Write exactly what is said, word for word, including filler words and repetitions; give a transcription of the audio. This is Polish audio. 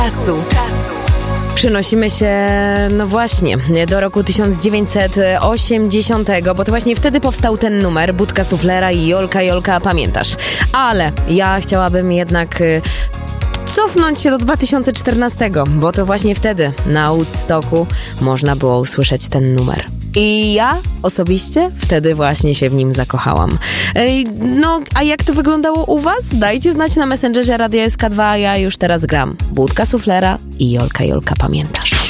Czasu. Przenosimy się, no właśnie, do roku tysiąc dziewięćset osiemdziesiątego, bo to właśnie wtedy powstał ten numer, Budka Suflera i Jolka, Jolka, pamiętasz. Ale ja chciałabym jednak cofnąć się do dwa tysiące czternastego, bo to właśnie wtedy na Woodstocku można było usłyszeć ten numer. I ja osobiście wtedy właśnie się w nim zakochałam. Ej, no, a jak to wyglądało u was? Dajcie znać na Messengerze Radia S K dwa, a ja już teraz gram Budka Suflera i Jolka, Jolka, pamiętasz.